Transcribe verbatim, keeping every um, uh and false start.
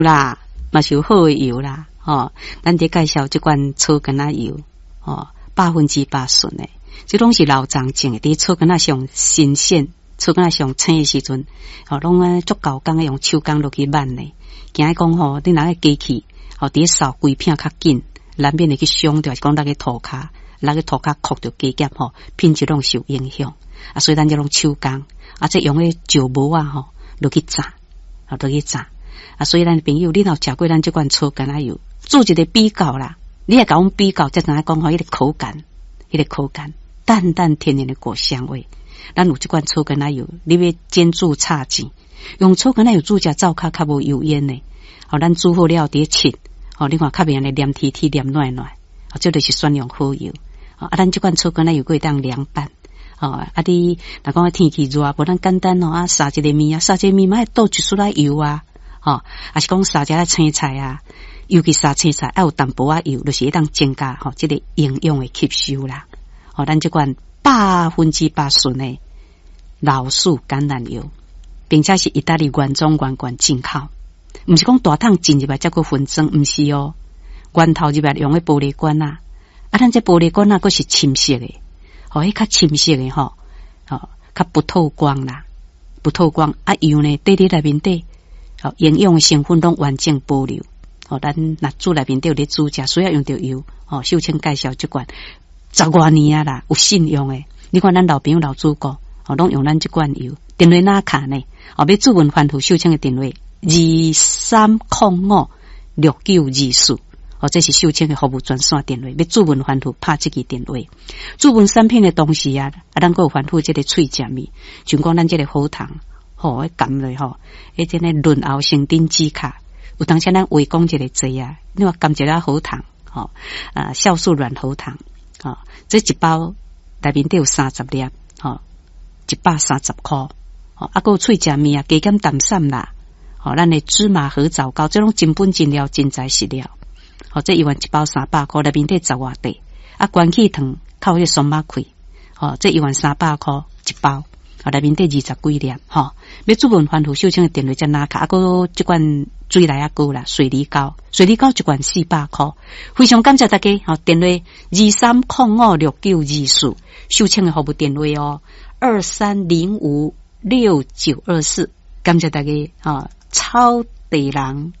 啦，嘛是有好的油啦，哦，咱得介绍这款草根仔油，哦，百分之八纯的，这拢是老长种的，伫草根仔上新鲜，草根仔上青的时阵，哦，拢啊足够工用手工落去挽的，惊伊讲吼，你若个机器，哦，伫扫规片较紧，难免会去伤着，是讲那个涂骹，那个涂骹扣着加减吼，品质拢受影响，啊，所以咱就拢手工，啊，这用个石磨啊吼，落去炸，啊，落去炸。啊，所以咱朋友，你若食过咱这款草根仔油，做一个比较啦，你也甲阮比较，才知影讲吼，迄个口感，迄个口感，淡淡甜甜的果香味。咱有这款草根仔油，你要煎煮炒煎，用草根仔油煮食灶骹较无油烟的。哦，咱煮好了伫切，哦，你看较袂安尼黏贴贴、黏软软，哦，这就是选用好油。哦，啊，咱这款草根仔油可以当凉拌。哦，啊，你若讲天气热，无咱简单哦，啊，撒一个面啊，撒一个面嘛，倒一出来油啊。哦，还是讲撒只啊青菜啊，尤其撒青菜要有淡薄仔油，就是会当增加吼、哦，这个营养的吸收啦。哦，咱这款百分之八纯的老树橄榄油，并且是意大利原装原罐进口，唔是讲大桶进入来再个分装，唔是哦，源头入来用的玻璃罐啊，啊，咱这玻璃罐啊，佫是深色的，哦，迄较深色的吼，哦，较不透光啦，不透光啊，油呢，滴伫内面底。哦，营养成分拢完整保留。哦，咱若煮内面都有咧煮食，需要用到油。哦，秀清介绍这款十外年啊啦，有信用诶。你看咱老朋友老主顾，哦，拢用咱这款油。电话哪卡呢？哦，要注文反复秀清诶电话二三零五六九二四。哦，这是秀清诶服务专线电话。要注文反复拍这个电话。注文产品诶同时啊，啊，咱个有反复这个脆食米，就讲咱这个好糖。吼，迄含落吼，迄真诶润喉生丁止卡，有当时咱话讲一个济啊，你话含一粒好糖，吼啊酵素软喉糖，吼这一包内面都有三十粒，吼一百三十块，吼啊个脆食面啊，加减淡散啦，吼咱诶芝麻和枣糕，这种真本真料真材实料，吼这一碗一包三百块，内面都十外块，啊关气糖靠迄松肉开，吼这一碗三百块一包。啊，内面得二十几粒，吼！要注文反复秀清的电话才拿卡，啊个这罐水来啊膏啦，水梨膏，水梨膏一罐四百块，非常感谢大家，吼！电话二三零五六九二四，秀清的服务电话哦，二三零五六九二四，感谢大家，啊，超地人。